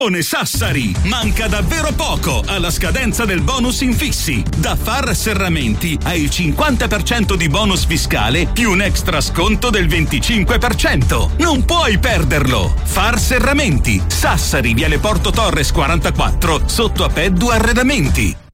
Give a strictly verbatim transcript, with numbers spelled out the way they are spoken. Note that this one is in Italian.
Sassari, manca davvero poco alla scadenza del bonus infissi. Da Far Serramenti hai il cinquanta per cento di bonus fiscale più un extra sconto del venticinque per cento. Non puoi perderlo. Far Serramenti, Sassari, Viale Porto Torres quarantaquattro, sotto a Peddu Arredamenti.